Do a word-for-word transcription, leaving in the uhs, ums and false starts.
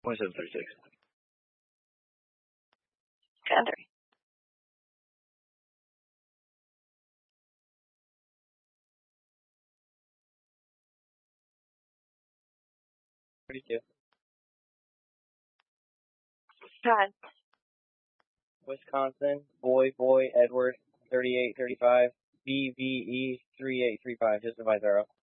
twenty-seven thirty-six. Country. thirty-two. Todd. Wisconsin, Boy, Boy, Edward, thirty-eight thirty-five, B V E three eight three five, just advise arrow.